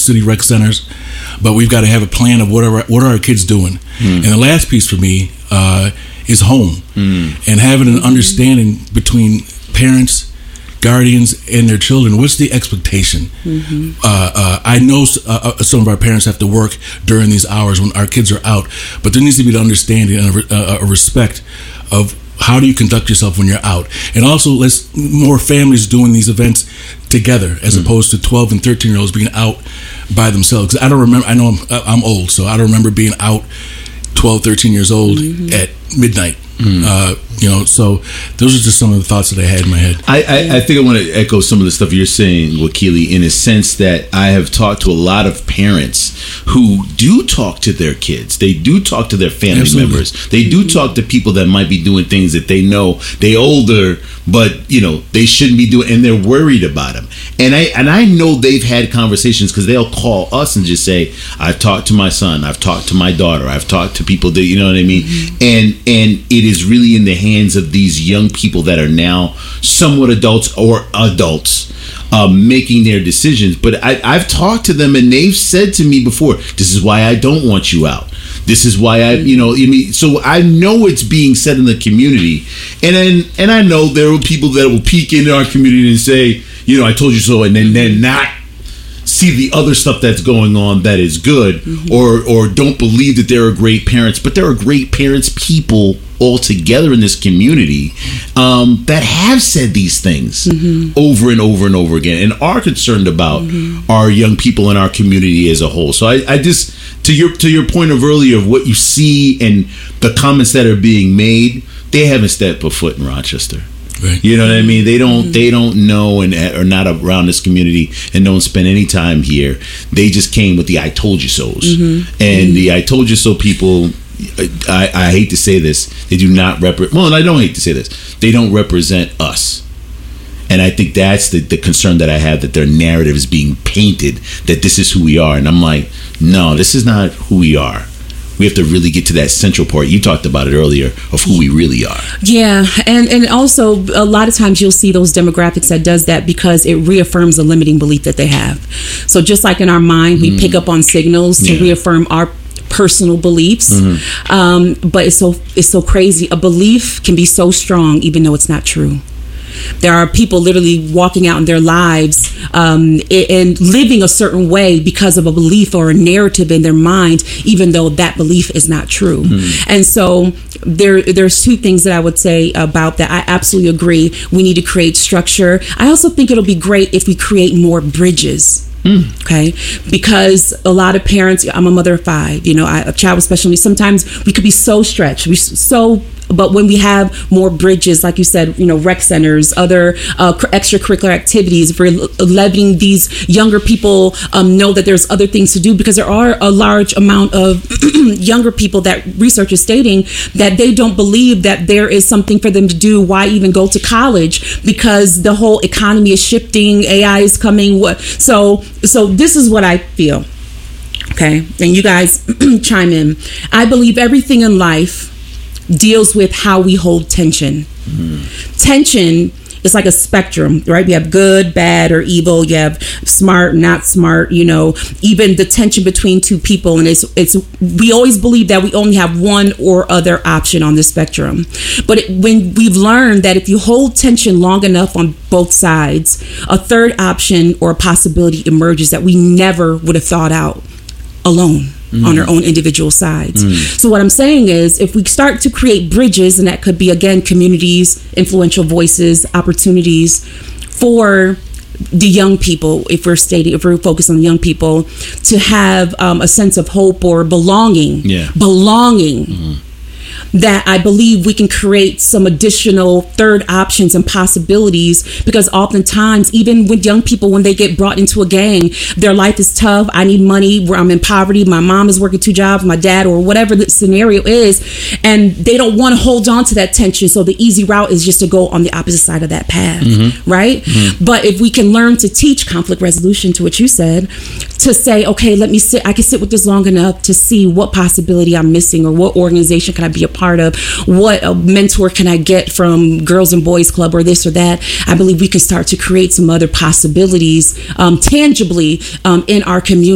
city rec centers, but we've got to have a plan of what are our kids doing. And the last piece for me is home, and having an understanding between parents, guardians, and their children. What's the expectation? I know some of our parents have to work during these hours when our kids are out, but there needs to be an understanding and a respect of how do you conduct yourself when you're out. And also, let's more families doing these events together as opposed to 12 and 13-year-olds being out by themselves. I don't remember. I know I'm old, so I don't remember being out 12, 13 years old at midnight. So those are just some of the thoughts that I had in my head. I think I want to echo some of the stuff you're saying, Wakili, in a sense that I have talked to a lot of parents who do talk to their kids. They do talk to their family members. They do talk to people that might be doing things that they know they older, but they shouldn't be doing, and they're worried about them. And I know they've had conversations because they'll call us and just say, I've talked to my son, I've talked to my daughter, I've talked to people that, you know what I mean? And it is really in the hands of these young people that are now somewhat adults making their decisions. But I've talked to them and they've said to me before, this is why I don't want you out. This is why so I know it's being said in the community. And I know there are people that will peek into our community and say, I told you so, and then not see the other stuff that's going on that is good, or don't believe that there are great parents. But there are great parents, people all together in this community that have said these things over and over and over again, and are concerned about our young people in our community as a whole. So I just, to your point of earlier of what you see and the comments that are being made, they haven't stepped a foot in Rochester. Right. You know what I mean? They don't know and are not around this community and don't spend any time here. They just came with the I told you so's. And the I told you so people, I hate to say this, they do not represent, well, I don't hate to say this, they don't represent us. And I think that's the concern that I have, that their narrative is being painted, that this is who we are. And I'm like, no, this is not who we are. We have to really get to that central part. You talked about it earlier of who we really are. Yeah, and also a lot of times you'll see those demographics that does that because it reaffirms a limiting belief that they have. So just like in our mind, we pick up on signals to reaffirm our personal beliefs. But it's so crazy. A belief can be so strong even though it's not true. There are people literally walking out in their lives and living a certain way because of a belief or a narrative in their mind, even though that belief is not true. And so there's two things that I would say about that. I absolutely agree. We need to create structure. I also think it'll be great if we create more bridges. Okay, because a lot of parents, I'm a mother of 5, a child with special needs, sometimes we could be so stretched, but when we have more bridges, like you said, rec centers, other extracurricular activities, if we're letting these younger people know that there's other things to do, because there are a large amount of younger people that research is stating that they don't believe that there is something for them to do. Why even go to college? Because the whole economy is shifting, AI is coming. So this is what I feel. Okay, and you guys chime in. I believe everything in life deals with how we hold tension. Tension is like a spectrum, right? We have good, bad, or evil. You have smart, not smart, even the tension between two people. And we always believe that we only have one or other option on the spectrum. But when we've learned that if you hold tension long enough on both sides, a third option or a possibility emerges that we never would have thought out alone. On our own individual sides. So what I'm saying is, if we start to create bridges, and that could be, again, communities, influential voices, opportunities for the young people, if we're focused on the young people, to have a sense of hope or belonging, that I believe we can create some additional third options and possibilities, because oftentimes, even with young people, when they get brought into a gang, their life is tough. I need money, where I'm in poverty. My mom is working 2 jobs, my dad, or whatever the scenario is, and they don't want to hold on to that tension. So the easy route is just to go on the opposite side of that path, right? But if we can learn to teach conflict resolution, to what you said, to say, okay, I can sit with this long enough to see what possibility I'm missing, or what organization can I be a part of, what mentor can I get from Girls and Boys Club or this or that. I believe we can start to create some other possibilities tangibly in our community.